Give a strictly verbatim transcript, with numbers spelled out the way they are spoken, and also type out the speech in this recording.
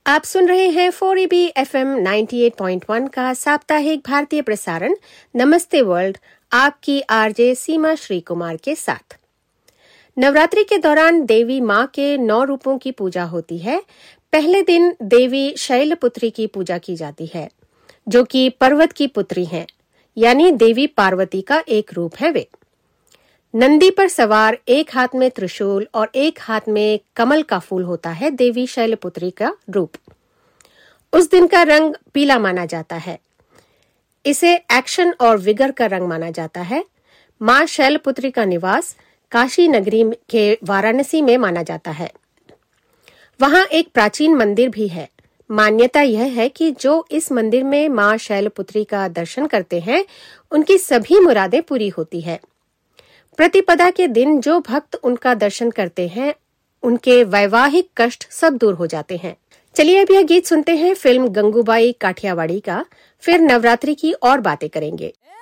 आप सुन रहे हैं four E B F M अट्ठानवे पॉइंट एक का साप्ताहिक भारतीय प्रसारण नमस्ते वर्ल्ड, आपकी आरजे सीमा श्री कुमार के साथ। नवरात्रि के दौरान देवी माँ के नौ रूपों की पूजा होती है। पहले दिन देवी शैलपुत्री की पूजा की जाती है, जो कि पर्वत की पुत्री हैं, यानी देवी पार्वती का एक रूप है। वे नंदी पर सवार, एक हाथ में त्रिशूल और एक हाथ में कमल का फूल होता है देवी शैलपुत्री का रूप। उस दिन का रंग पीला माना जाता है। इसे एक्शन और विगर का रंग माना जाता है। मां शैलपुत्री का निवास काशी नगरी के वाराणसी में माना जाता है। वहां एक प्राचीन मंदिर भी है। मान्यता यह है कि जो इस मंदिर में मां शैलपुत्री का दर्शन करते हैं, उनकी सभी मुरादें पूरी होती है। प्रतिपदा के दिन जो भक्त उनका दर्शन करते हैं, उनके वैवाहिक कष्ट सब दूर हो जाते हैं। चलिए अब यह गीत सुनते हैं फिल्म गंगूबाई काठियावाड़ी का, फिर नवरात्रि की और बातें करेंगे।